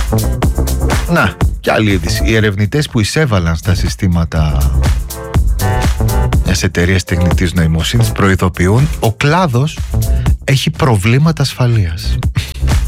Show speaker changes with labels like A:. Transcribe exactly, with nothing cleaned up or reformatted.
A: Να, κι άλλη είδηση. Οι ερευνητές που εισέβαλαν στα συστήματα μιας εταιρείας τεχνητής νοημοσύνης προειδοποιούν: ο κλάδος έχει προβλήματα ασφαλείας.